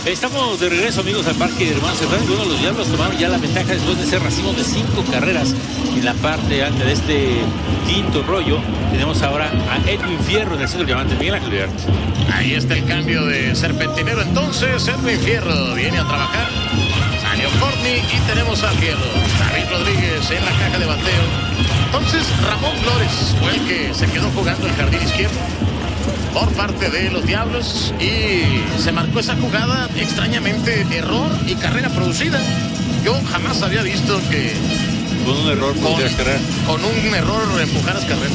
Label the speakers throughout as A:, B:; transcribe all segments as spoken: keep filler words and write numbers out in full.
A: Estamos de regreso, amigos, al Parque Hermanos Hernández. Bueno, los Diablos tomaron ya la ventaja después de ser racimo de cinco carreras en la parte alta de este quinto rollo. Tenemos ahora a Edwin Fierro en el centro diamante. Miguel Ángel Verde.
B: Ahí está el cambio de serpentinero. Entonces, Edwin Fierro viene a trabajar. Salió Courtney y tenemos a Fierro. David Rodríguez en la caja de bateo. Entonces, Ramón Flores fue el que se quedó jugando el jardín izquierdo por parte de los Diablos y se marcó esa jugada, extrañamente error y carrera producida. Yo jamás había visto que
A: con un error
B: con, con un error empujaras carrera.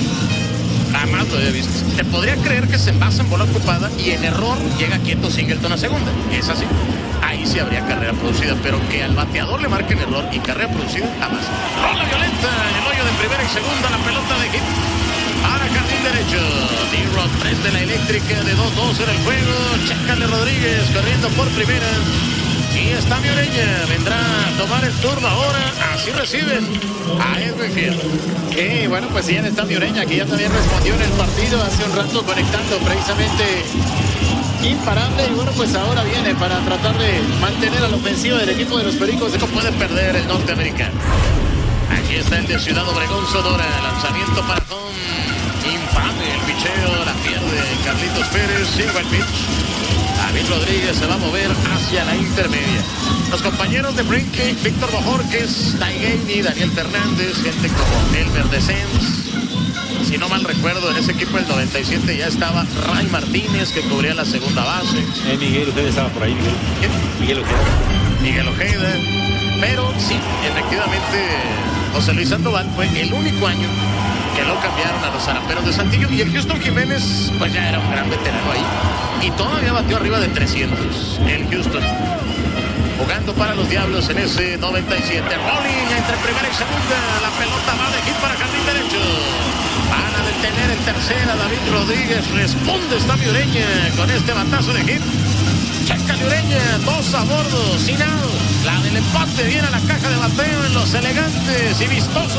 B: Jamás lo había visto. Te podría creer que se envasa en bola ocupada y en error llega quieto Singleton a segunda. Es así. Ahí sí habría carrera producida, pero que al bateador le marquen error y carrera producida, jamás. Rola violenta en el hoyo de primera y segunda, la pelota de hit. Ahora jardín derecho. D-Rod prende la eléctrica de dos dos en el juego. Chécale Rodríguez corriendo por primera. Y está Mioreña. Vendrá a tomar el turno ahora. Así reciben a Edwin Fierro.
C: Y bueno, pues ya está Mioreña, que ya también respondió en el partido hace un rato, conectando precisamente imparable. Y bueno, pues ahora viene para tratar de mantener a la ofensiva del equipo de los Pericos.
B: No puede perder el norteamericano. Aquí está el de Ciudad Obregón, Sonora. Lanzamiento para home. Infame el picheo. La pierde Carlitos Pérez. Cinco al pitch. David Rodríguez se va a mover hacia la intermedia. Los compañeros de Brinkley, Víctor Bojorquez, Taigueini, Daniel Fernández, gente como Elmer Descens. Si no mal recuerdo, en ese equipo del noventa y siete ya estaba Ray Martínez, que cubría la segunda base.
A: Eh, Miguel Ojeda estaba por ahí, Miguel.
B: ¿Quién?
A: Miguel Ojeda.
B: Miguel Ojeda. Pero sí, efectivamente, José Luis Sandoval fue el único año que lo cambiaron a los Zaraperos de Saltillo. Y el Houston Jiménez, pues ya era un gran veterano ahí. Y todavía batió arriba de trescientos. El Houston. Jugando para los Diablos en ese noventa y siete. Rolling entre primera y segunda. La pelota va de hit para jardín derecho. Van a detener el tercera. David Rodríguez responde. Está Mioreña con este batazo de hit. Checa Ureña, dos a bordo, sin out. La del empate viene a la caja de bateo en los elegantes y vistosos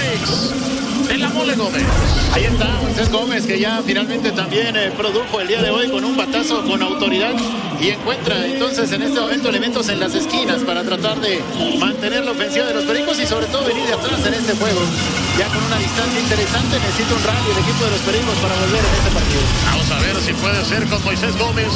B: spikes de la Mole Gómez.
C: Ahí está Moisés Gómez, que ya finalmente también eh, produjo el día de hoy con un batazo con autoridad y encuentra entonces en este momento elementos en las esquinas para tratar de mantener la ofensiva de los Pericos y sobre todo venir de atrás en este juego. Ya con una distancia interesante, necesita un rally el equipo de los Pericos para volver en este partido.
B: Vamos a ver si puede ser con Moisés Gómez.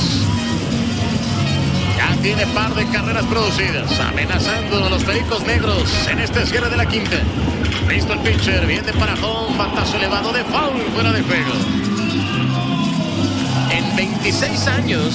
B: Ya tiene par de carreras producidas, amenazando a los Pericos Negros en este cierre de la quinta. Listo el pitcher, viene para home, batazo elevado de foul, fuera de juego. En veintiséis años,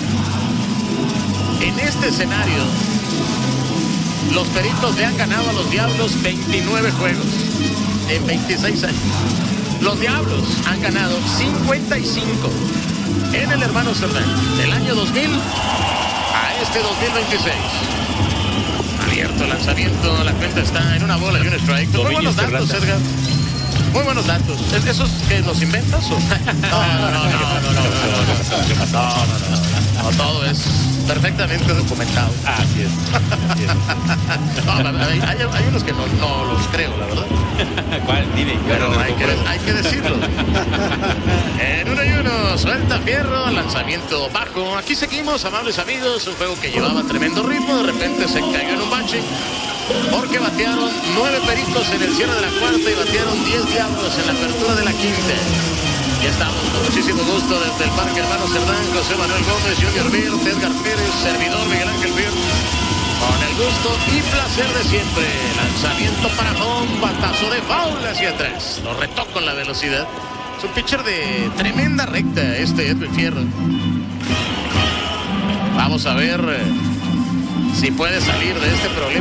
B: en este escenario, los Pericos le han ganado a los Diablos veintinueve juegos. En veintiséis años. Los Diablos han ganado cincuenta y cinco en el Hermano Cerdán del año dos mil a este dos mil veintiséis. Abierto el lanzamiento, la cuenta está en una bola y un strike. Muy buenos datos, Edgar. Muy buenos datos. ¿Esos que los inventas o? No, no, no, no, no, no, no, no, no, todo es perfectamente documentado.
A: Así es. Así es.
B: No, hay, hay, hay unos que no, no los creo, la verdad.
A: ¿Cuál? Dime.
B: Pero hay que, hay que decirlo. En uno y uno, suelta Fierro, lanzamiento bajo. Aquí seguimos, amables amigos. Un juego que llevaba tremendo ritmo. De repente se cayó en un bache. Porque batearon nueve Pericos en el cierre de la cuarta y batearon diez Diablos en la apertura de la quinta. Y estamos con muchísimo gusto desde el Parque Hermano Cerdán, José Manuel Gómez, Junior Bird, Edgar Pérez, servidor Miguel Ángel Bird. Con el gusto y placer de siempre. Lanzamiento para home, batazo de foul hacia atrás. Lo retó con la velocidad. Es un pitcher de tremenda recta este Edwin Fierro. Vamos a ver si puede salir de este problema.